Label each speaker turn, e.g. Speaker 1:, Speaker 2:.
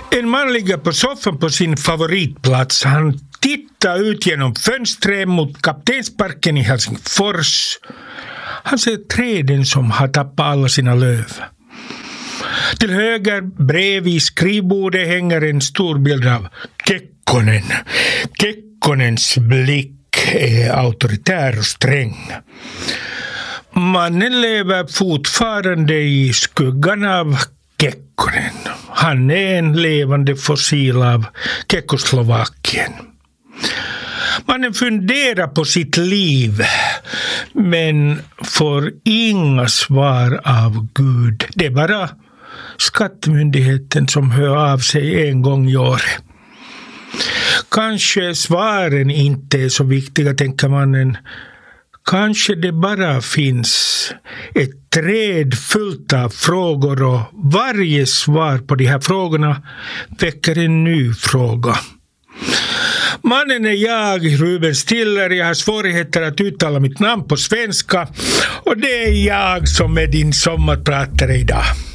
Speaker 1: En man ligger på soffan på sin favoritplats. Han tittar ut genom fönstret mot Kaptensparken i Helsingfors. Han ser träden som har tappat alla sina löv. Till höger bredvid skrivbordet hänger en stor bild av Kekkonen. Kekkonens blick är auktoritär och sträng. Mannen lever fortfarande i skuggan av Kekkonen. Han är en levande fossil av Tjeckoslovakien. Mannen funderar på sitt liv men får inga svar av Gud. Det är bara skattemyndigheten som hör av sig en gång i år. Kanske svaren inte är så viktiga, tänker mannen. Kanske det bara finns ett träd fullt av frågor och varje svar på de här frågorna väcker en ny fråga. Mannen är jag, Ruben Stiller. Jag har svårigheter att uttala mitt namn på svenska och det är jag som är din sommarpratare idag.